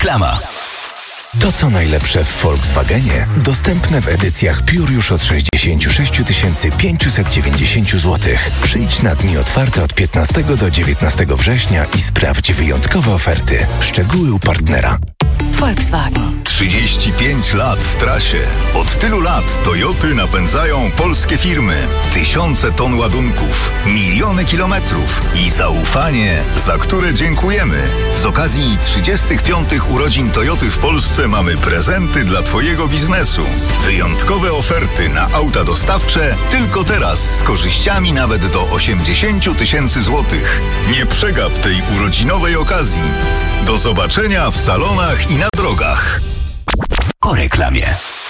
Reklama. To, co najlepsze w Volkswagenie, dostępne w edycjach Pure już od 66 590 zł. Przyjdź na dni otwarte od 15 do 19 września i sprawdź wyjątkowe oferty. Szczegóły u partnera. Volkswagen. 35 lat w trasie. Od tylu lat Toyoty napędzają polskie firmy. Tysiące ton ładunków, miliony kilometrów i zaufanie, za które dziękujemy. Z okazji 35 urodzin Toyoty w Polsce mamy prezenty dla Twojego biznesu. Wyjątkowe oferty na auta dostawcze tylko teraz z korzyściami nawet do 80 000 złotych. Nie przegap tej urodzinowej okazji. Do zobaczenia w salonach i na drogach. Po reklamie.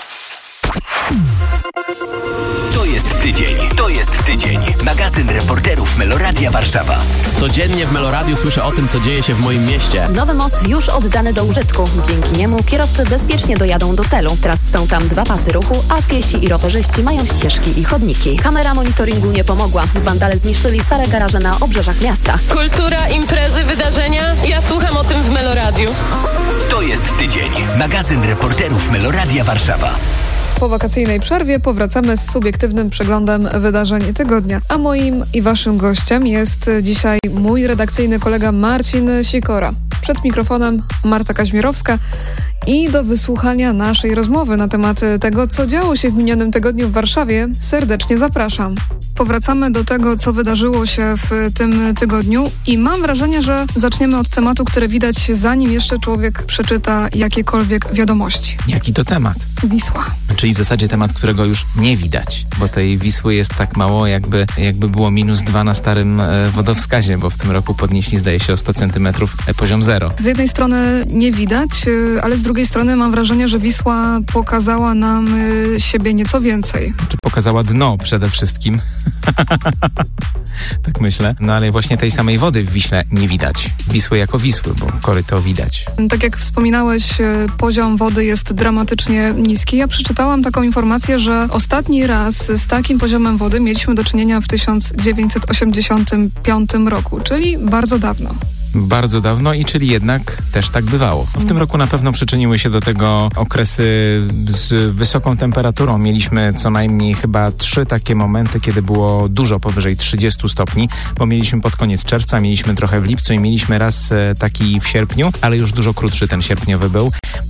To jest tydzień. Magazyn reporterów Meloradia Warszawa. Codziennie w Meloradiu słyszę o tym, co dzieje się w moim mieście. Nowy most już oddany do użytku. Dzięki niemu kierowcy bezpiecznie dojadą do celu. Teraz są tam 2 pasy ruchu, a piesi i rowerzyści mają ścieżki i chodniki. Kamera monitoringu nie pomogła. Wandale zniszczyli stare garaże na obrzeżach miasta. Kultura, imprezy, wydarzenia. Ja słucham o tym w Meloradiu. To jest tydzień. Magazyn reporterów Meloradia Warszawa. Po wakacyjnej przerwie powracamy z subiektywnym przeglądem wydarzeń tygodnia. A moim i waszym gościem jest dzisiaj mój redakcyjny kolega Marcin Sikora. Przed mikrofonem Marta Kaźmierowska i do wysłuchania naszej rozmowy na temat tego, co działo się w minionym tygodniu w Warszawie, serdecznie zapraszam. Powracamy do tego, co wydarzyło się w tym tygodniu i mam wrażenie, że zaczniemy od tematu, który widać, zanim jeszcze człowiek przeczyta jakiekolwiek wiadomości. Jaki to temat? Wisła. Czyli w zasadzie temat, którego już nie widać, bo tej Wisły jest tak mało, jakby było -2 na starym wodowskazie, bo w tym roku podnieśli, zdaje się, o 100 centymetrów poziom zero. Z jednej strony nie widać, ale z drugiej strony mam wrażenie, że Wisła pokazała nam siebie nieco więcej. Czy pokazała dno przede wszystkim? Tak myślę. No ale właśnie tej samej wody w Wiśle nie widać. Wisły jako Wisły, bo koryto widać. Tak jak wspominałeś, poziom wody jest dramatycznie niski. Ja przeczytałam taką informację, że ostatni raz z takim poziomem wody mieliśmy do czynienia w 1985 roku, czyli bardzo dawno. Bardzo dawno i czyli jednak też tak bywało. W tym roku na pewno przyczyniły się do tego okresy z wysoką temperaturą. Mieliśmy co najmniej chyba 3 takie momenty, kiedy było dużo powyżej 30 stopni, bo mieliśmy pod koniec czerwca, mieliśmy trochę w lipcu i mieliśmy raz taki w sierpniu, ale już dużo krótszy ten sierpniowy był.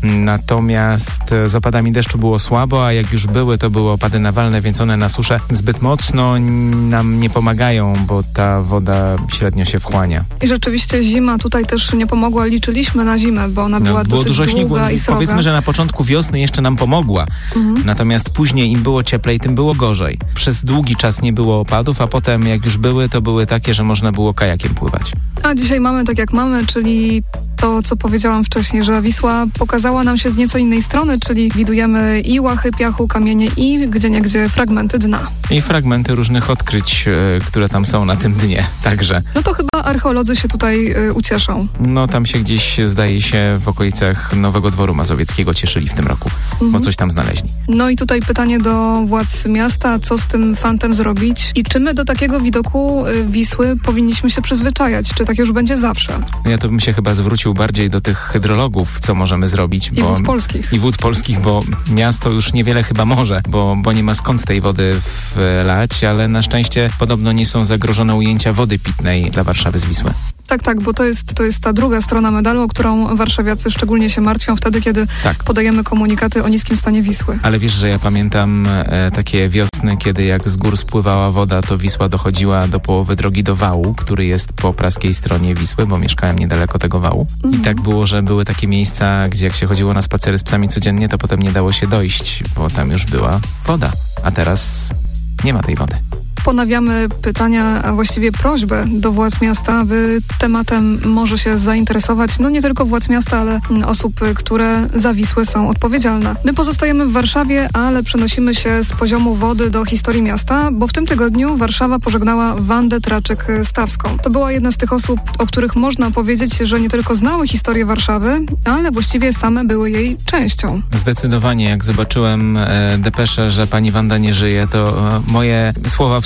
Natomiast z opadami deszczu było słabo, a jak już były, to były opady nawalne, więc one na suszę zbyt mocno nam nie pomagają, bo ta woda średnio się wchłania. I rzeczywiście zima tutaj też nie pomogła. Liczyliśmy na zimę, bo ona była dosyć dużo śniegu, długa i sroga. Powiedzmy, że na początku wiosny jeszcze nam pomogła. Natomiast później im było cieplej, tym było gorzej. Przez długi czas nie było opadów, a potem jak już były, to były takie, że można było kajakiem pływać. A dzisiaj mamy tak jak mamy, czyli to, co powiedziałam wcześniej, że Wisła pokazała nam się z nieco innej strony, czyli widujemy i łachy piachu, kamienie i gdzieniegdzie fragmenty dna. I fragmenty różnych odkryć, które tam są na tym dnie także. No to chyba archeolodzy się tutaj ucieszą. No tam się gdzieś, zdaje się, w okolicach Nowego Dworu Mazowieckiego cieszyli w tym roku, bo coś tam znaleźli. No i tutaj pytanie do władz miasta, co z tym fantem zrobić i czy my do takiego widoku Wisły powinniśmy się przyzwyczajać, czy tak już będzie zawsze? Ja to bym się chyba zwrócił bardziej do tych hydrologów, co możemy zrobić. I wód polskich. I wód polskich, bo miasto już niewiele chyba może, bo nie ma skąd tej wody wlać, ale na szczęście podobno nie są zagrożone ujęcia wody pitnej dla Warszawy z Wisły. Tak, bo to jest ta druga strona medalu, o którą warszawiacy szczególnie się martwią wtedy, kiedy podajemy komunikaty o niskim stanie Wisły. Ale wiesz, że ja pamiętam takie wiosny, kiedy jak z gór spływała woda, to Wisła dochodziła do połowy drogi do wału, który jest po praskiej stronie Wisły, bo mieszkałem niedaleko tego wału. I tak było, że były takie miejsca, gdzie jak się chodziło na spacery z psami codziennie, to potem nie dało się dojść, bo tam już była woda. A teraz nie ma tej wody. Ponawiamy pytania, a właściwie prośbę do władz miasta, aby tematem może się zainteresować, no nie tylko władz miasta, ale osób, które za Wisłę są odpowiedzialne. My pozostajemy w Warszawie, ale przenosimy się z poziomu wody do historii miasta, bo w tym tygodniu Warszawa pożegnała Wandę Traczyk-Stawską. To była jedna z tych osób, o których można powiedzieć, że nie tylko znały historię Warszawy, ale właściwie same były jej częścią. Zdecydowanie, jak zobaczyłem depeszę, że pani Wanda nie żyje, to moje słowa wstydu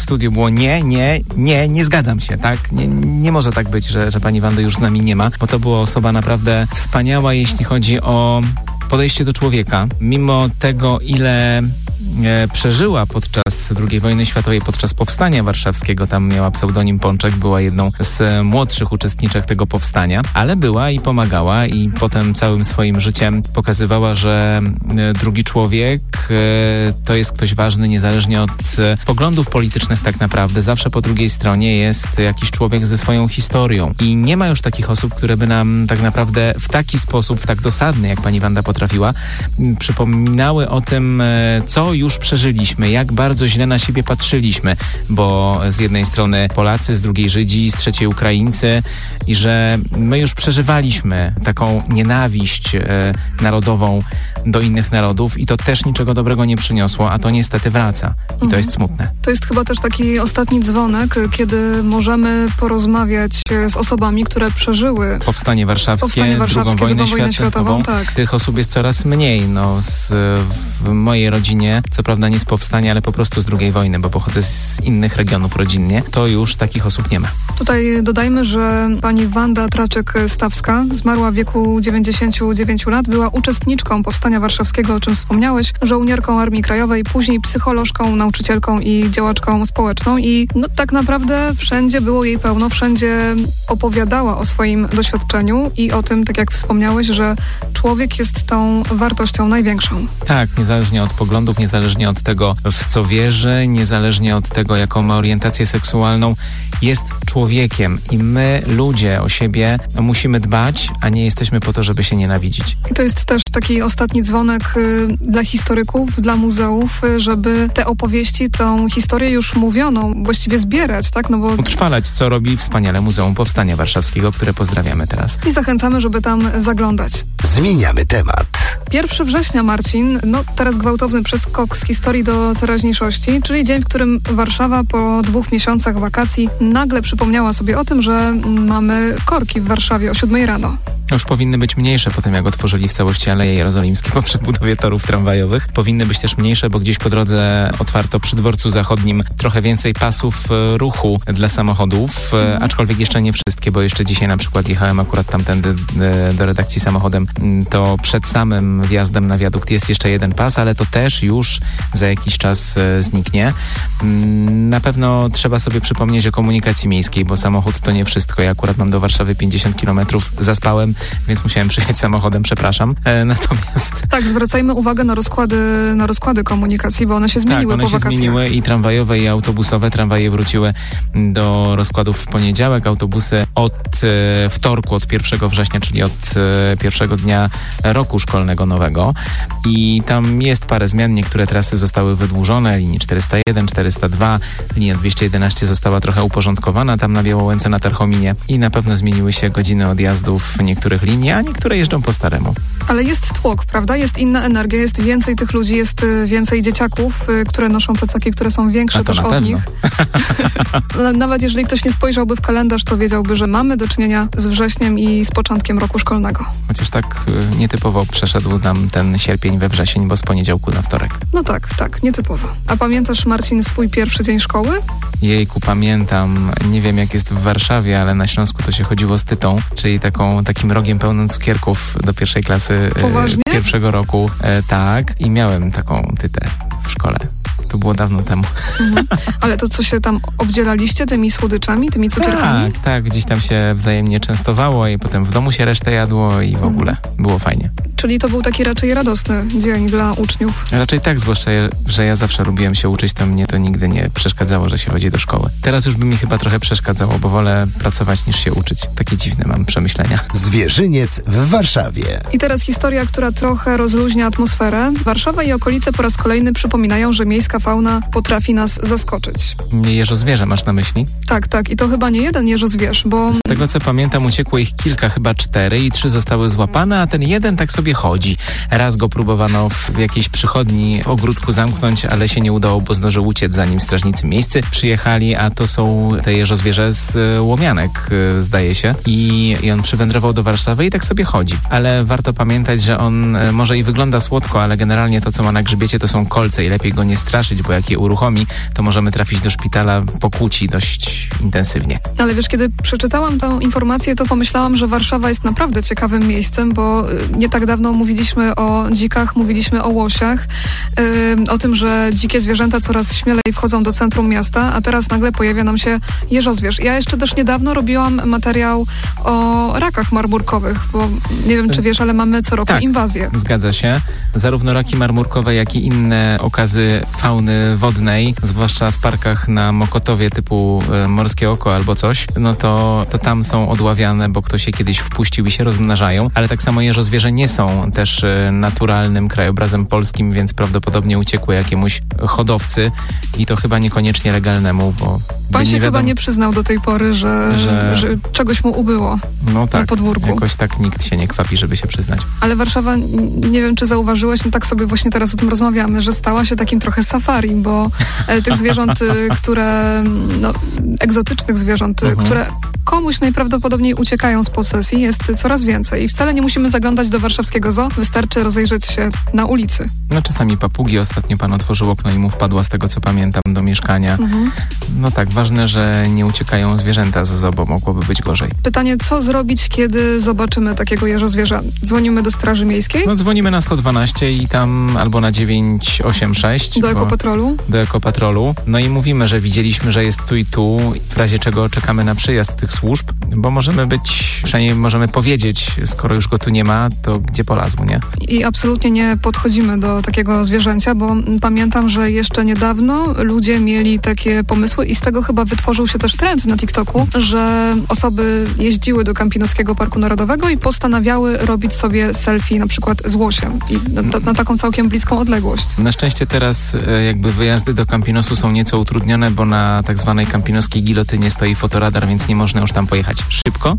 studiu było nie zgadzam się, tak? Nie może tak być, że pani Wandy już z nami nie ma, bo to była osoba naprawdę wspaniała, jeśli chodzi o podejście do człowieka. Mimo tego, ile przeżyła podczas II wojny światowej, podczas powstania warszawskiego, tam miała pseudonim Pączek, była jedną z młodszych uczestniczek tego powstania, ale była i pomagała i potem całym swoim życiem pokazywała, że drugi człowiek to jest ktoś ważny, niezależnie od poglądów politycznych tak naprawdę. Zawsze po drugiej stronie jest jakiś człowiek ze swoją historią i nie ma już takich osób, które by nam tak naprawdę w taki sposób, w tak dosadny, jak pani Wanda potrafiła, przypominały o tym, co już przeżyliśmy, jak bardzo źle na siebie patrzyliśmy, bo z jednej strony Polacy, z drugiej Żydzi, z trzeciej Ukraińcy i że my już przeżywaliśmy taką nienawiść narodową do innych narodów i to też niczego dobrego nie przyniosło, a to niestety wraca i to jest smutne. To jest chyba też taki ostatni dzwonek, kiedy możemy porozmawiać z osobami, które przeżyły Powstanie Warszawskie, drugą wojnę światową. Tak. Tych osób jest coraz mniej. W mojej rodzinie, co prawda nie z powstania, ale po prostu z II wojny, bo pochodzę z innych regionów rodzinnie, to już takich osób nie ma. Tutaj dodajmy, że pani Wanda Traczyk-Stawska zmarła w wieku 99 lat, była uczestniczką Powstania Warszawskiego, o czym wspomniałeś, żołnierką Armii Krajowej, później psycholożką, nauczycielką i działaczką społeczną i tak naprawdę wszędzie było jej pełno, wszędzie opowiadała o swoim doświadczeniu i o tym, tak jak wspomniałeś, że człowiek jest tą wartością największą. Tak, niezależnie od poglądów, niezależnie od tego, w co wierzy, niezależnie od tego, jaką ma orientację seksualną, jest człowiekiem i my, ludzie, o siebie musimy dbać, a nie jesteśmy po to, żeby się nienawidzić. I to jest też taki ostatni dzwonek dla historyków, dla muzeów, żeby te opowieści, tą historię już mówioną właściwie zbierać, tak? No bo utrwalać, co robi wspaniale Muzeum Powstania Warszawskiego, które pozdrawiamy teraz. I zachęcamy, żeby tam zaglądać. Zmieniamy temat. 1 września, Marcin, teraz gwałtowny przeskok z historii do teraźniejszości, czyli dzień, w którym Warszawa po 2 miesiącach wakacji nagle przypomniała sobie o tym, że mamy korki w Warszawie o 7 rano. Już powinny być mniejsze po tym, jak otworzyli w całości Aleje Jerozolimskie po przebudowie torów tramwajowych. Powinny być też mniejsze, bo gdzieś po drodze otwarto przy Dworcu Zachodnim trochę więcej pasów ruchu dla samochodów, aczkolwiek jeszcze nie wszystkie, bo jeszcze dzisiaj na przykład jechałem akurat tamtędy do redakcji samochodem, to przed samym wjazdem na wiadukt jest jeszcze jeden pas, ale to też już za jakiś czas zniknie. Na pewno trzeba sobie przypomnieć o komunikacji miejskiej, bo samochód to nie wszystko. Ja akurat mam do Warszawy 50 km, zaspałem, więc musiałem przyjechać samochodem, przepraszam. Natomiast... Tak, zwracajmy uwagę na rozkłady komunikacji, bo one się zmieniły po wakacjach. One się zmieniły i tramwajowe, i autobusowe. Tramwaje wróciły do rozkładów w poniedziałek, autobusy od wtorku, od 1 września, czyli od pierwszego dnia roku szkolnego nowego. I tam jest parę zmian, niektóre trasy zostały wydłużone, linii 401, 402, linia 211 została trochę uporządkowana, tam na Białołęce, na Tarchominie i na pewno zmieniły się godziny odjazdów niektórych linii, a niektóre jeżdżą po staremu. Ale jest tłok, prawda? Jest inna energia, jest więcej tych ludzi, jest więcej dzieciaków, które noszą plecaki, które są większe też od nich. Nawet jeżeli ktoś nie spojrzałby w kalendarz, to wiedziałby, że mamy do czynienia z wrześniem i z początkiem roku szkolnego. Chociaż tak nietypowo przeszedł nam ten sierpień we wrzesień, bo z poniedziałku na wtorek. No tak, nietypowo. A pamiętasz, Marcin, swój pierwszy dzień szkoły? Jejku, pamiętam. Nie wiem, jak jest w Warszawie, ale na Śląsku to się chodziło z tytą, czyli takim rogiem pełnym cukierków do 1. klasy. Poważnie? Pierwszego roku. Tak. I miałem taką tytę w szkole. To było dawno temu. Ale to co się tam obdzielaliście tymi słodyczami, tymi cukierkami? Tak. Gdzieś tam się wzajemnie częstowało i potem w domu się resztę jadło i w ogóle było fajnie. Czyli to był taki raczej radosny dzień dla uczniów. Raczej tak, zwłaszcza, że ja zawsze lubiłem się uczyć, to mnie to nigdy nie przeszkadzało, że się chodzi do szkoły. Teraz już by mi chyba trochę przeszkadzało, bo wolę pracować niż się uczyć. Takie dziwne mam przemyślenia. Zwierzyniec w Warszawie. I teraz historia, która trochę rozluźnia atmosferę. Warszawa i okolice po raz kolejny przypominają, że miejska fauna potrafi nas zaskoczyć. Jeżozwierze masz na myśli? Tak. I to chyba nie jeden jeżozwierz, bo... Z tego co pamiętam, uciekło ich kilka, chyba 4 i 3 zostały złapane, a ten jeden tak sobie sobie chodzi. Raz go próbowano w jakiejś przychodni w ogródku zamknąć, ale się nie udało, bo zdążył uciec, zanim strażnicy miejscy przyjechali, a to są te jeżozwierzę z Łomianek, zdaje się. I on przywędrował do Warszawy i tak sobie chodzi. Ale warto pamiętać, że on może i wygląda słodko, ale generalnie to, co ma na grzbiecie, to są kolce i lepiej go nie straszyć, bo jak je uruchomi, to możemy trafić do szpitala po kłuci dość intensywnie. Ale wiesz, kiedy przeczytałam tę informację, to pomyślałam, że Warszawa jest naprawdę ciekawym miejscem, bo nie tak dawno mówiliśmy o dzikach, mówiliśmy o łosiach, o tym, że dzikie zwierzęta coraz śmielej wchodzą do centrum miasta, a teraz nagle pojawia nam się jeżozwierz. Ja jeszcze też niedawno robiłam materiał o rakach marmurkowych, bo nie wiem, czy wiesz, ale mamy co roku inwazję. Zgadza się. Zarówno raki marmurkowe, jak i inne okazy fauny wodnej, zwłaszcza w parkach na Mokotowie typu Morskie Oko albo coś, no to tam są odławiane, bo ktoś je kiedyś wpuścił i się rozmnażają, ale tak samo jeżozwierzę nie są też naturalnym krajobrazem polskim, więc prawdopodobnie uciekły jakiemuś hodowcy i to chyba niekoniecznie legalnemu, bo Pan się chyba nie przyznał do tej pory, że czegoś mu ubyło na podwórku. Jakoś tak nikt się nie kwapi, żeby się przyznać. Ale Warszawa, nie wiem, czy zauważyłeś, no tak sobie właśnie teraz o tym rozmawiamy, że stała się takim trochę safari, bo tych zwierząt, egzotycznych zwierząt, które komuś najprawdopodobniej uciekają z posesji, jest coraz więcej. I wcale nie musimy zaglądać do warszawskiego zoo, wystarczy rozejrzeć się na ulicy. No czasami papugi. Ostatnio pan otworzył okno i mu wpadła, z tego co pamiętam, do mieszkania. No tak, ważne, że nie uciekają zwierzęta z zoo, bo mogłoby być gorzej. Pytanie, co zrobić, kiedy zobaczymy takiego jeżozwierza? Dzwonimy do Straży Miejskiej? No dzwonimy na 112 i tam albo na 986. Do Ekopatrolu? Do Ekopatrolu. No i mówimy, że widzieliśmy, że jest tu i tu, w razie czego czekamy na przyjazd tych służb, bo przynajmniej możemy powiedzieć, skoro już go tu nie ma, to gdzie polazł, nie? I absolutnie nie podchodzimy do takiego zwierzęcia, bo pamiętam, że jeszcze niedawno ludzie mieli takie pomysły i z tego chyba wytworzył się też trend na TikToku, że osoby jeździły do Kampinoskiego Parku Narodowego i postanawiały robić sobie selfie na przykład z łosiem i na taką całkiem bliską odległość. Na szczęście teraz jakby wyjazdy do Kampinosu są nieco utrudnione, bo na tak zwanej kampinoskiej gilotynie stoi fotoradar, więc nie można już tam pojechać szybko,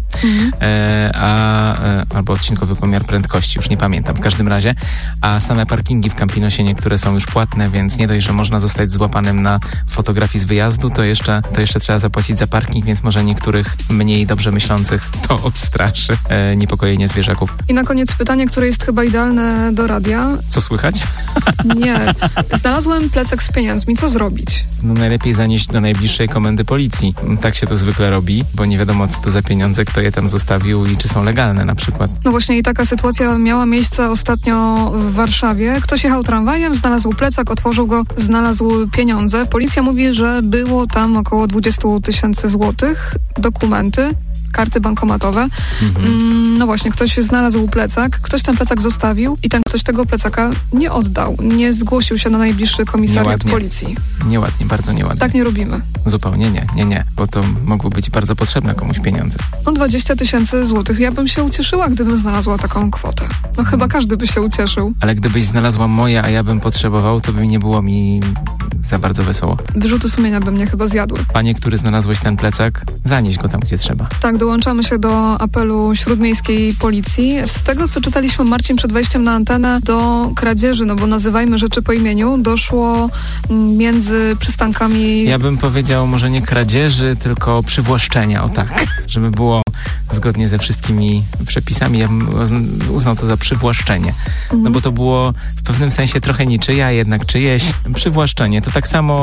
albo odcinkowy pomiar prędkości, już nie pamiętam, w każdym razie, a same parkingi w Kampinosie niektóre są już płatne, więc nie dość, że można zostać złapanym na fotografii z wyjazdu, to jeszcze trzeba zapłacić za parking, więc może niektórych mniej dobrze myślących to odstraszy niepokojenie zwierzaków. I na koniec pytanie, które jest chyba idealne do radia. Co słychać? Nie. Znalazłem plecak z pieniędzmi. Co zrobić? No najlepiej zanieść do najbliższej komendy policji. Tak się to zwykle robi, bo nie wiadomo, co to za pieniądze, kto je tam zostawił i czy są legalne na przykład. No właśnie i taka sytuacja miała miejsce ostatnio w Warszawie. Ktoś jechał tramwajem, znalazł plecak, otworzył go, znalazł pieniądze. Policja mówi, że było tam około 20 000 złotych, dokumenty, karty bankomatowe. No właśnie, ktoś znalazł plecak, ktoś ten plecak zostawił i ten ktoś tego plecaka nie oddał. Nie zgłosił się na najbliższy komisariat policji. Nieładnie, bardzo nieładnie. Tak nie robimy. Zupełnie nie, bo to mogło być bardzo potrzebne komuś pieniądze. No 20 000 złotych. Ja bym się ucieszyła, gdybym znalazła taką kwotę. No chyba każdy by się ucieszył. Ale gdybyś znalazła moje, a ja bym potrzebował, to by nie było mi za bardzo wesoło. Wyrzuty sumienia by mnie chyba zjadły. Panie, który znalazłeś ten plecak, zanieś go tam, gdzie trzeba. Tak, dołączamy się do apelu śródmiejskiej policji. Z tego, co czytaliśmy, Marcin, przed wejściem na antenę, do kradzieży, no bo nazywajmy rzeczy po imieniu, doszło między przystankami... Ja bym powiedział może nie kradzieży, tylko przywłaszczenia, o tak, żeby było zgodnie ze wszystkimi przepisami. Ja bym uznał to za przywłaszczenie. No bo to było w pewnym sensie trochę niczyje, a jednak czyjeś. Przywłaszczenie. To tak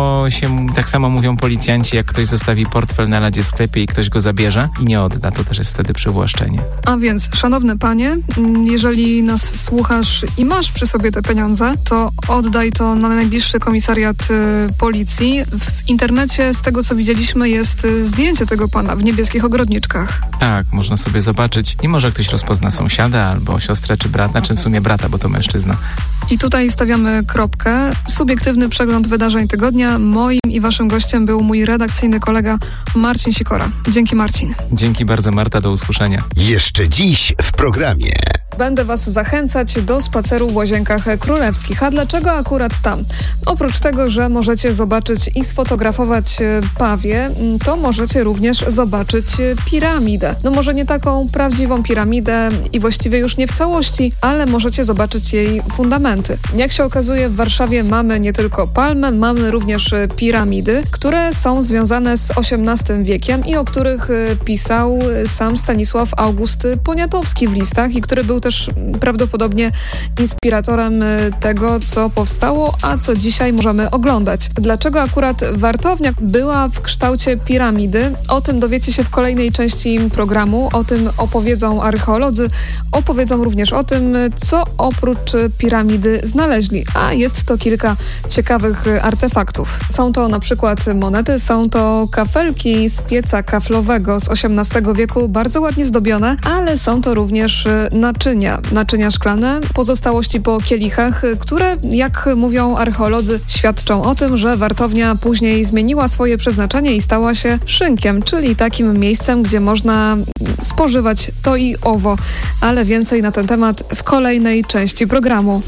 samo mówią policjanci, jak ktoś zostawi portfel na ladzie w sklepie i ktoś go zabierze i nie odda. To też jest wtedy przywłaszczenie. A więc, szanowny panie, jeżeli nas słuchasz i masz przy sobie te pieniądze, to oddaj to na najbliższy komisariat policji. W internecie, z tego co widzieliśmy, jest zdjęcie tego pana w niebieskich ogrodniczkach. Tak, można sobie zobaczyć. I może ktoś rozpozna sąsiada albo siostrę czy brata, znaczy w sumie brata, bo to mężczyzna. I tutaj stawiamy kropkę. Subiektywny przegląd wydarzeń tygodnia. Moim i waszym gościem był mój redakcyjny kolega Marcin Sikora. Dzięki, Marcin. Dzięki bardzo, Marta, do usłyszenia. Jeszcze dziś w programie. Będę Was zachęcać do spaceru w Łazienkach Królewskich. A dlaczego akurat tam? Oprócz tego, że możecie zobaczyć i sfotografować pawie, to możecie również zobaczyć piramidę. No może nie taką prawdziwą piramidę i właściwie już nie w całości, ale możecie zobaczyć jej fundamenty. Jak się okazuje, w Warszawie mamy nie tylko palmę, mamy również piramidy, które są związane z XVIII wiekiem i o których pisał sam Stanisław August Poniatowski w listach i który był też prawdopodobnie inspiratorem tego, co powstało, a co dzisiaj możemy oglądać. Dlaczego akurat wartownia była w kształcie piramidy? O tym dowiecie się w kolejnej części programu, o tym opowiedzą archeolodzy, opowiedzą również o tym, co oprócz piramidy znaleźli, a jest to kilka ciekawych artefaktów. Są to na przykład monety, są to kafelki z pieca kaflowego z XVIII wieku, bardzo ładnie zdobione, ale są to również naczynia szklane, pozostałości po kielichach, które, jak mówią archeolodzy, świadczą o tym, że wartownia później zmieniła swoje przeznaczenie i stała się szynkiem, czyli takim miejscem, gdzie można spożywać to i owo, ale więcej na ten temat w kolejnej części programu.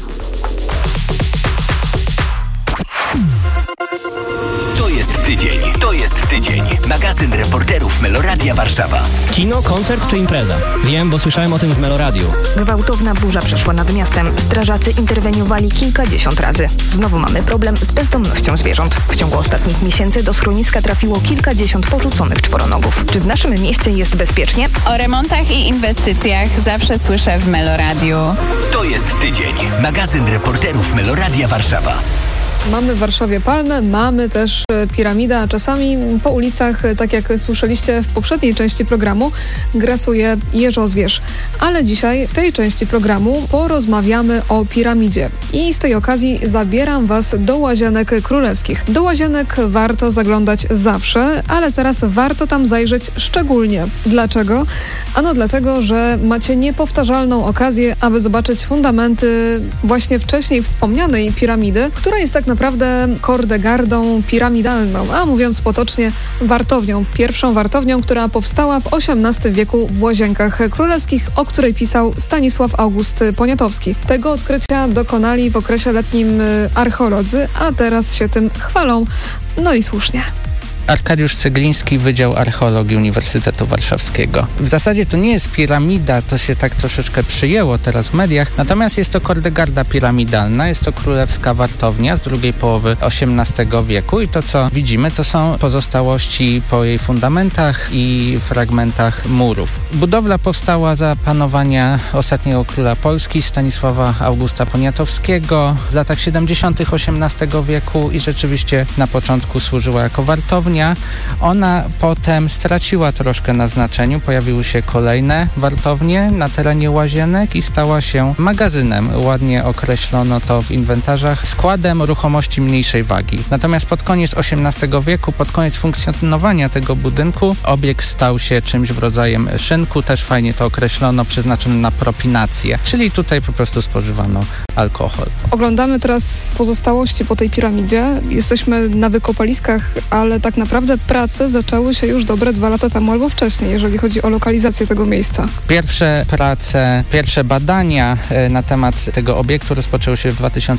To jest tydzień. Magazyn reporterów Meloradia Warszawa. Kino, koncert czy impreza? Wiem, bo słyszałem o tym w Meloradiu. Gwałtowna burza przeszła nad miastem. Strażacy interweniowali kilkadziesiąt razy. Znowu mamy problem z bezdomnością zwierząt. W ciągu ostatnich miesięcy do schroniska trafiło kilkadziesiąt porzuconych czworonogów. Czy w naszym mieście jest bezpiecznie? O remontach i inwestycjach zawsze słyszę w Meloradiu. To jest tydzień. Magazyn reporterów Meloradia Warszawa. Mamy w Warszawie palmę, mamy też piramidę, a czasami po ulicach, tak jak słyszeliście w poprzedniej części programu, grasuje jeżozwierz. Ale dzisiaj w tej części programu porozmawiamy o piramidzie. I z tej okazji zabieram Was do Łazienek Królewskich. Do Łazienek warto zaglądać zawsze, ale teraz warto tam zajrzeć szczególnie. Dlaczego? Ano dlatego, że macie niepowtarzalną okazję, aby zobaczyć fundamenty właśnie wcześniej wspomnianej piramidy, która jest tak naprawdę kordegardą piramidalną, a mówiąc potocznie wartownią. Pierwszą wartownią, która powstała w XVIII wieku w Łazienkach Królewskich, o której pisał Stanisław August Poniatowski. Tego odkrycia dokonali w okresie letnim archeolodzy, a teraz się tym chwalą. No i słusznie. Arkadiusz Cegliński, Wydział Archeologii Uniwersytetu Warszawskiego. W zasadzie to nie jest piramida, to się tak troszeczkę przyjęło teraz w mediach, natomiast jest to kordegarda piramidalna, jest to królewska wartownia z drugiej połowy XVIII wieku i to, co widzimy, to są pozostałości po jej fundamentach i fragmentach murów. Budowla powstała za panowania ostatniego króla Polski, Stanisława Augusta Poniatowskiego w latach 70. XVIII wieku i rzeczywiście na początku służyła jako wartownia. Ona potem straciła troszkę na znaczeniu, pojawiły się kolejne wartownie na terenie Łazienek i stała się magazynem. Ładnie określono to w inwentarzach, składem ruchomości mniejszej wagi. Natomiast pod koniec XVIII wieku, pod koniec funkcjonowania tego budynku, obiekt stał się czymś w rodzaju szynku, też fajnie to określono, przeznaczony na propinację, czyli tutaj po prostu spożywano alkohol. Oglądamy teraz pozostałości po tej piramidzie. Jesteśmy na wykopaliskach, ale tak naprawdę prace zaczęły się już dobre 2 lata temu albo wcześniej, jeżeli chodzi o lokalizację tego miejsca. Pierwsze prace, pierwsze badania na temat tego obiektu rozpoczęły się w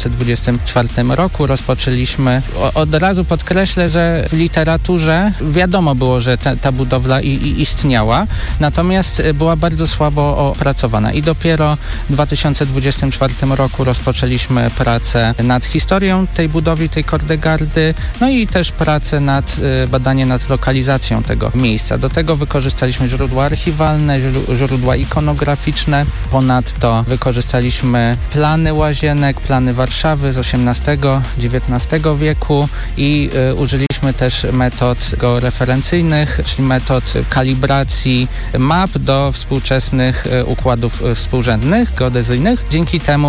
2024 roku. Rozpoczęliśmy, od razu podkreślę, że w literaturze wiadomo było, że ta budowla istniała, natomiast była bardzo słabo opracowana i dopiero w 2024 roku rozpoczęliśmy pracę nad historią tej budowli, tej kordegardy, no i też pracę nad badanie nad lokalizacją tego miejsca. Do tego wykorzystaliśmy źródła archiwalne, źródła ikonograficzne. Ponadto wykorzystaliśmy plany Łazienek, plany Warszawy z XVIII-XIX wieku i użyliśmy też metod georeferencyjnych, czyli metod kalibracji map do współczesnych układów współrzędnych, geodezyjnych. Dzięki temu mogliśmy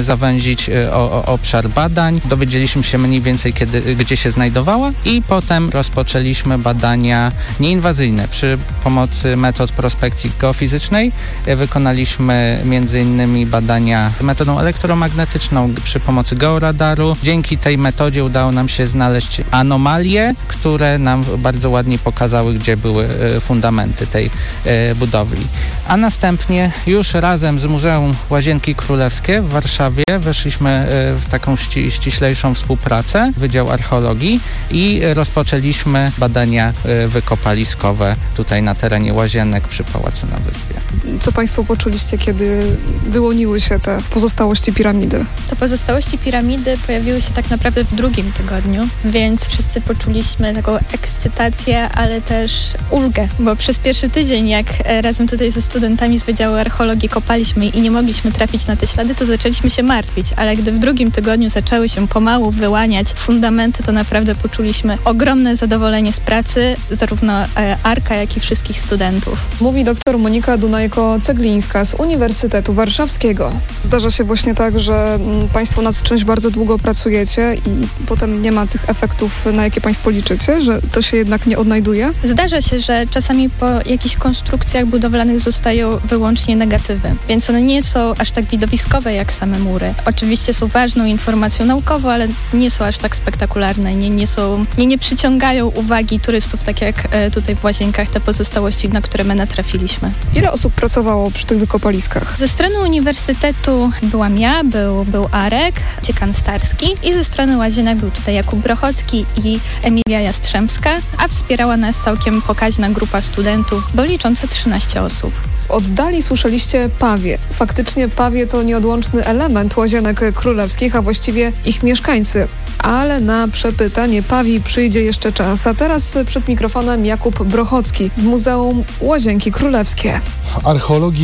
Chcieliśmy zawęzić obszar badań, dowiedzieliśmy się mniej więcej gdzie się znajdowała i potem rozpoczęliśmy badania nieinwazyjne przy pomocy metod prospekcji geofizycznej. Wykonaliśmy m.in. badania metodą elektromagnetyczną przy pomocy georadaru. Dzięki tej metodzie udało nam się znaleźć anomalie, które nam bardzo ładnie pokazały, gdzie były fundamenty tej budowli. A następnie już razem z Muzeum Łazienki Królewskie w Warszawie weszliśmy w taką ściślejszą współpracę, Wydział Archeologii, i rozpoczęliśmy badania wykopaliskowe tutaj na terenie Łazienek przy Pałacu na Wyspie. Co Państwo poczuliście, kiedy wyłoniły się te pozostałości piramidy? Te pozostałości piramidy pojawiły się tak naprawdę w drugim tygodniu, więc wszyscy poczuliśmy taką ekscytację, ale też ulgę, bo przez pierwszy tydzień, jak razem tutaj ze studentami z Wydziału Archeologii kopaliśmy i nie mogliśmy trafić na te ślady, to zaczęliśmy się martwić, ale gdy w drugim tygodniu zaczęły się pomału wyłaniać fundamenty, to naprawdę poczuliśmy ogromne zadowolenie z pracy, zarówno Arka, jak i wszystkich studentów. Mówi dr Monika Dunajko-Ceglińska z Uniwersytetu Warszawskiego. Zdarza się właśnie tak, że Państwo nad czymś bardzo długo pracujecie i potem nie ma tych efektów, na jakie Państwo liczycie, że to się jednak nie odnajduje? Zdarza się, że czasami po jakichś konstrukcjach budowlanych zostają wyłącznie negatywy, więc one nie są aż tak widowiskowe jak same mury. Oczywiście są ważną informacją naukową, ale nie są aż tak spektakularne, nie przyciągają uwagi turystów, tak jak tutaj w Łazienkach te pozostałości, na które my natrafiliśmy. Ile osób pracowało przy tych wykopaliskach? Ze strony uniwersytetu byłam ja, był Arek, dziekan Starski, i ze strony Łazienek był tutaj Jakub Brochocki i Emilia Jastrzębska, a wspierała nas całkiem pokaźna grupa studentów, bo licząca 13 osób. Oddali słyszeliście pawie. Faktycznie pawie to nieodłączny element Łazienek Królewskich, a właściwie ich mieszkańcy. Ale na przepytanie pawi przyjdzie jeszcze czas. A teraz przed mikrofonem Jakub Brochocki z Muzeum Łazienki Królewskie. Archeologii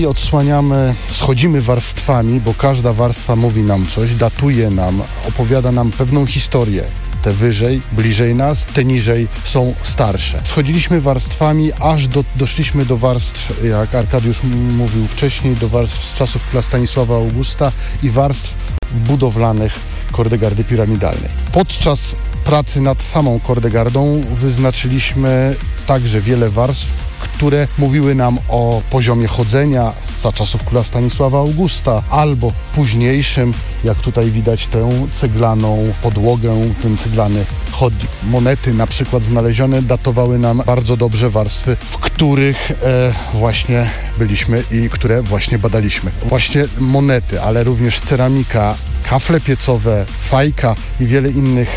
schodzimy warstwami, bo każda warstwa mówi nam coś, datuje nam, opowiada nam pewną historię. Te wyżej, bliżej nas, te niżej są starsze. Schodziliśmy warstwami, aż doszliśmy do warstw, jak Arkadiusz mówił wcześniej, do warstw z czasów króla Stanisława Augusta i warstw budowlanych kordegardy piramidalnej. Podczas pracy nad samą kordegardą wyznaczyliśmy także wiele warstw, które mówiły nam o poziomie chodzenia za czasów króla Stanisława Augusta, albo późniejszym, jak tutaj widać tę ceglaną podłogę, ten ceglany chodnik. Monety na przykład znalezione datowały nam bardzo dobrze warstwy, w których właśnie byliśmy i które właśnie badaliśmy. Właśnie monety, ale również ceramika, kafle piecowe, fajka i wiele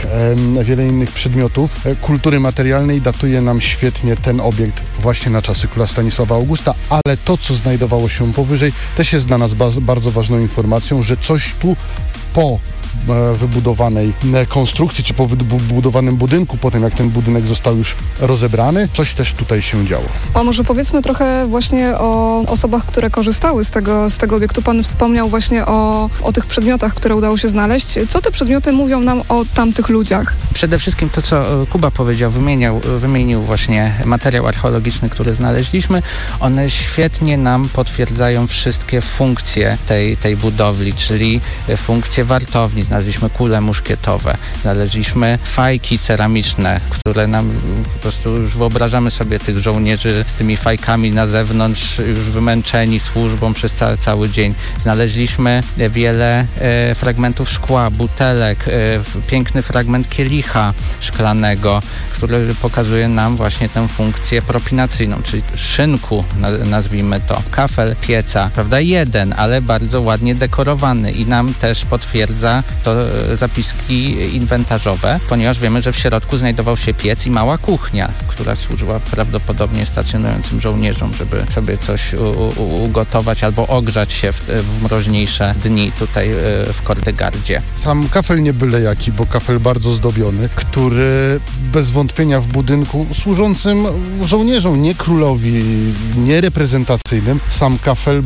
innych przedmiotów kultury materialnej datuje nam świetnie ten obiekt właśnie na czasy króla Stanisława Augusta, ale to, co znajdowało się powyżej, też jest dla nas bardzo ważną informacją, że coś tu po wybudowanej konstrukcji, czy po wybudowanym budynku, potem jak ten budynek został już rozebrany, coś też tutaj się działo. A może powiedzmy trochę właśnie o osobach, które korzystały z tego obiektu. Pan wspomniał właśnie o tych przedmiotach, które udało się znaleźć. Co te przedmioty mówią nam o tamtych ludziach? Przede wszystkim to, co Kuba powiedział, wymienił właśnie materiał archeologiczny, który znaleźliśmy. One świetnie nam potwierdzają wszystkie funkcje tej budowli, czyli funkcje wartowni. Znaleźliśmy kule muszkietowe, znaleźliśmy fajki ceramiczne, które nam po prostu już wyobrażamy sobie tych żołnierzy z tymi fajkami na zewnątrz, już wymęczeni służbą przez cały dzień. Znaleźliśmy wiele fragmentów szkła, butelek, piękny fragment kielicha szklanego, który pokazuje nam właśnie tę funkcję propinacyjną, czyli szynku, nazwijmy to, kafel pieca, prawda, jeden, ale bardzo ładnie dekorowany i nam też potwierdza to zapiski inwentarzowe, ponieważ wiemy, że w środku znajdował się piec i mała kuchnia, która służyła prawdopodobnie stacjonującym żołnierzom, żeby sobie coś ugotować albo ogrzać się w mroźniejsze dni tutaj w Kordegardzie. Sam kafel nie byle jaki, bo kafel bardzo zdobiony, który bez wątpienia wątpienia w budynku służącym żołnierzom, nie królowi, nie reprezentacyjnym. Sam kafel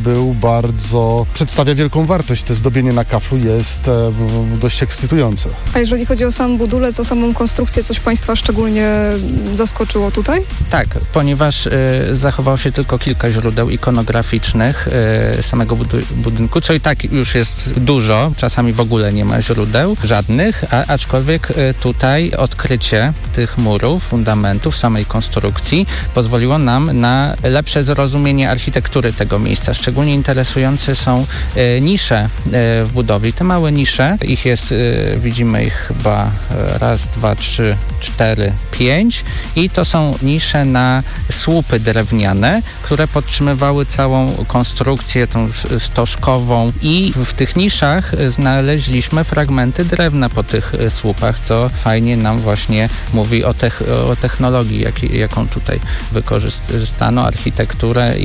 przedstawia wielką wartość. To zdobienie na kaflu jest dość ekscytujące. A jeżeli chodzi o sam budulec, o samą konstrukcję, coś Państwa szczególnie zaskoczyło tutaj? Tak, ponieważ zachowało się tylko kilka źródeł ikonograficznych samego budynku, co i tak już jest dużo. Czasami w ogóle nie ma źródeł żadnych, aczkolwiek tutaj odkrycie tych murów, fundamentów, samej konstrukcji pozwoliło nam na lepsze zrozumienie architektury tego miejsca. Szczególnie interesujące są nisze w budowie. Te małe nisze, ich jest, widzimy ich chyba 1, 2, 3, 4, 5 i to są nisze na słupy drewniane, które podtrzymywały całą konstrukcję tą stożkową i w tych niszach znaleźliśmy fragmenty drewna po tych słupach, co fajnie nam właśnie mówi o technologii, jaką tutaj wykorzystano, architekturę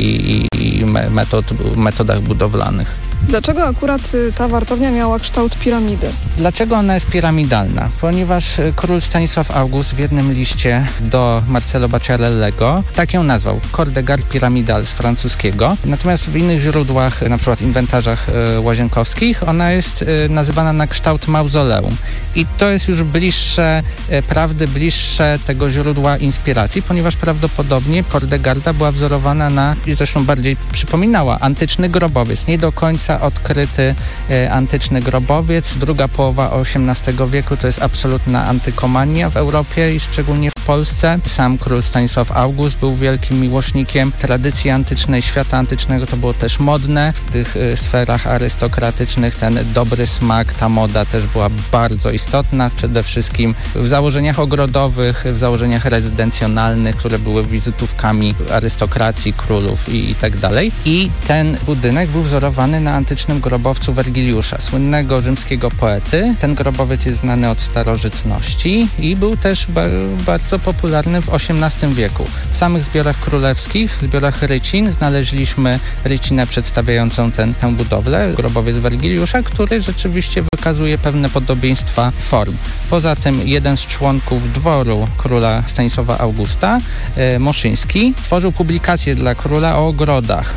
i metodach budowlanych. Dlaczego akurat ta wartownia miała kształt piramidy? Dlaczego ona jest piramidalna? Ponieważ król Stanisław August w jednym liście do Marcello Bacciarellego tak ją nazwał, Corps de Garde Pyramidal z francuskiego. Natomiast w innych źródłach, na przykład inwentarzach łazienkowskich, ona jest nazywana na kształt mauzoleum. I to jest już bliższe prawdy, bliższe tego źródła inspiracji, ponieważ prawdopodobnie Corps de Garda była wzorowana na, i zresztą bardziej przypominała, antyczny grobowiec. Nie do końca odkryty antyczny grobowiec. Druga połowa XVIII wieku to jest absolutna antykomania w Europie i szczególnie w Polsce. Sam król Stanisław August był wielkim miłośnikiem tradycji antycznej, świata antycznego. To było też modne. W tych sferach arystokratycznych ten dobry smak, ta moda też była bardzo istotna. Przede wszystkim w założeniach ogrodowych, w założeniach rezydencjonalnych, które były wizytówkami arystokracji, królów i tak dalej. I ten budynek był wzorowany na antycznym grobowcu Wergiliusza, słynnego rzymskiego poety. Ten grobowiec jest znany od starożytności i był też bardzo popularny w XVIII wieku. W samych zbiorach królewskich, w zbiorach rycin znaleźliśmy rycinę przedstawiającą tę budowlę, grobowiec Wergiliusza, który rzeczywiście wykazuje pewne podobieństwa form. Poza tym jeden z członków dworu króla Stanisława Augusta, Moszyński, tworzył publikację dla króla o ogrodach,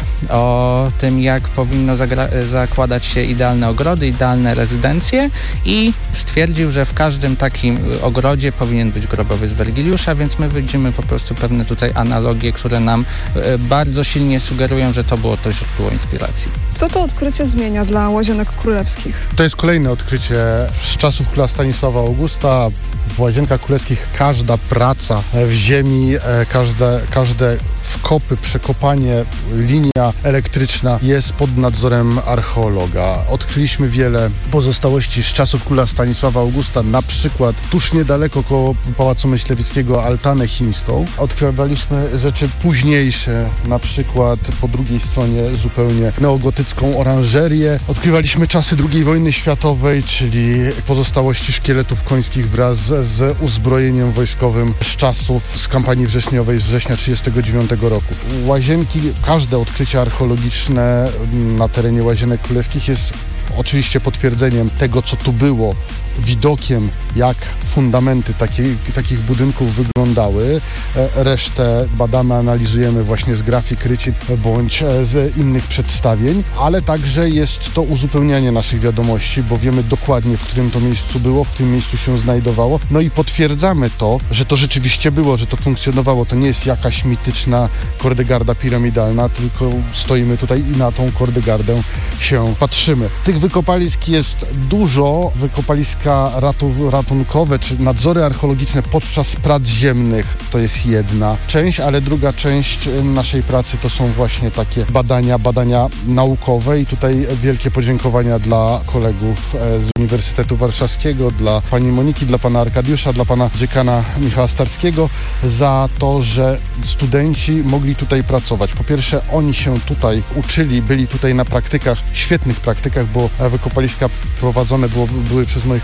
o tym, jak powinno zakładać się idealne ogrody, idealne rezydencje i stwierdził, że w każdym takim ogrodzie powinien być grobowiec Wergiliusza, więc my widzimy po prostu pewne tutaj analogie, które nam bardzo silnie sugerują, że to było to źródło inspiracji. Co to odkrycie zmienia dla łazienek królewskich? To jest kolejne odkrycie z czasów króla Stanisława Augusta. W łazienkach królewskich każda praca w ziemi, każde wkopy, przekopanie, linia elektryczna jest pod nadzorem archeologa. Odkryliśmy wiele pozostałości z czasów króla Stanisława Augusta, na przykład tuż niedaleko koło Pałacu Myślewickiego altanę chińską. Odkrywaliśmy rzeczy późniejsze, na przykład po drugiej stronie zupełnie neogotycką oranżerię. Odkrywaliśmy czasy II wojny światowej, czyli pozostałości szkieletów końskich wraz z uzbrojeniem wojskowym z kampanii wrześniowej z września 1939 roku. Łazienki, każde odkrycie archeologiczne na terenie Łazienek Królewskich jest oczywiście potwierdzeniem tego, co tu było, widokiem, jak fundamenty takich budynków wyglądały. Resztę badamy, analizujemy właśnie z grafik rycin bądź z innych przedstawień, ale także jest to uzupełnianie naszych wiadomości, bo wiemy dokładnie, w którym to miejscu było, w którym miejscu się znajdowało. No i potwierdzamy to, że to rzeczywiście było, że to funkcjonowało. To nie jest jakaś mityczna Corps de Garda piramidalna, tylko stoimy tutaj i na tą Corps de Gardę się patrzymy. Tych wykopalisk jest dużo. Wykopaliska ratunkowe czy nadzory archeologiczne podczas prac ziemnych to jest jedna część, ale druga część naszej pracy to są właśnie takie badania naukowe i tutaj wielkie podziękowania dla kolegów z Uniwersytetu Warszawskiego, dla pani Moniki, dla pana Arkadiusza, dla pana dziekana Michała Starskiego za to, że studenci mogli tutaj pracować. Po pierwsze, oni się tutaj uczyli, byli tutaj na praktykach, świetnych praktykach, bo wykopaliska prowadzone były przez moich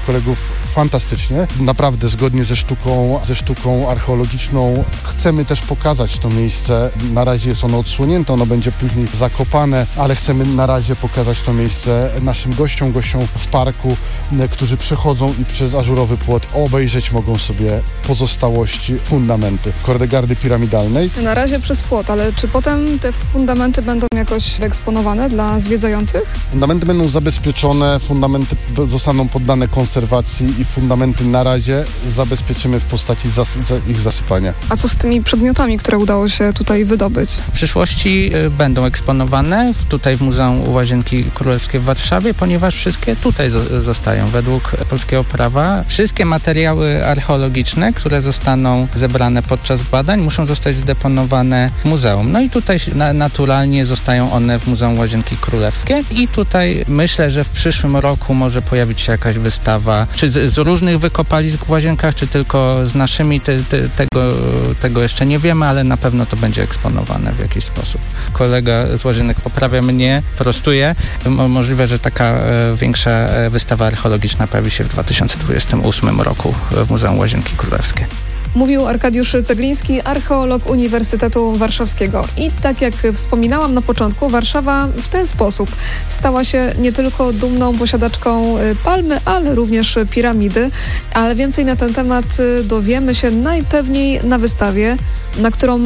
kolegów fantastycznie. Naprawdę zgodnie ze sztuką archeologiczną chcemy też pokazać to miejsce. Na razie jest ono odsłonięte, ono będzie później zakopane, ale chcemy na razie pokazać to miejsce naszym gościom w parku, którzy przechodzą i przez ażurowy płot obejrzeć mogą sobie pozostałości, fundamenty Kordegardy piramidalnej. Na razie przez płot, ale czy potem te fundamenty będą jakoś wyeksponowane dla zwiedzających? Fundamenty będą zabezpieczone, fundamenty zostaną poddane konserwacji i fundamenty na razie zabezpieczymy w postaci ich zasypania. A co z tymi przedmiotami, które udało się tutaj wydobyć? W przyszłości będą eksponowane tutaj w Muzeum Łazienki Królewskie w Warszawie, ponieważ wszystkie tutaj zostają według polskiego prawa. Wszystkie materiały archeologiczne, które zostaną zebrane podczas badań, muszą zostać zdeponowane w muzeum. No i tutaj naturalnie zostają one w Muzeum Łazienki Królewskie i tutaj myślę, że w przyszłym roku może pojawić się jakaś wystawa, czy z różnych wykopalisk w Łazienkach, czy tylko z naszymi, tego jeszcze nie wiemy, ale na pewno to będzie eksponowane w jakiś sposób. Kolega z Łazienek poprawia mnie, prostuje. Możliwe, że taka większa wystawa archeologiczna pojawi się w 2028 roku w Muzeum Łazienki Królewskie. Mówił Arkadiusz Cegliński, archeolog Uniwersytetu Warszawskiego. I tak jak wspominałam na początku, Warszawa w ten sposób stała się nie tylko dumną posiadaczką palmy, ale również piramidy. Ale więcej na ten temat dowiemy się najpewniej na wystawie, na którą